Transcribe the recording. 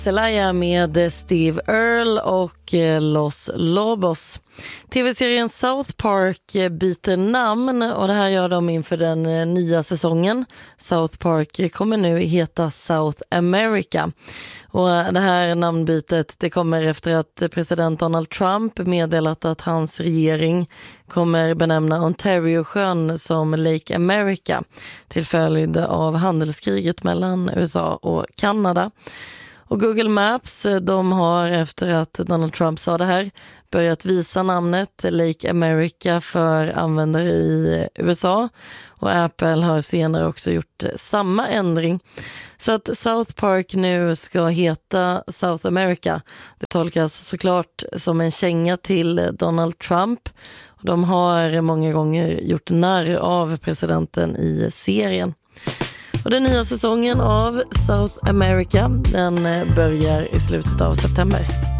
Celaya med Steve Earle och Los Lobos. TV-serien South Park byter namn och det här gör de inför den nya säsongen. South Park kommer nu heta South America. Och det här namnbytet det kommer efter att president Donald Trump meddelat att hans regering kommer benämna Ontario-sjön som Lake America till följd av handelskriget mellan USA och Kanada. Och Google Maps, de har efter att Donald Trump sa det här börjat visa namnet Lake America för användare i USA. Och Apple har senare också gjort samma ändring. Så att South Park nu ska heta South America. Det tolkas såklart som en känga till Donald Trump. De har många gånger gjort narr av presidenten i serien. Och den nya säsongen av South America, den börjar i slutet av september.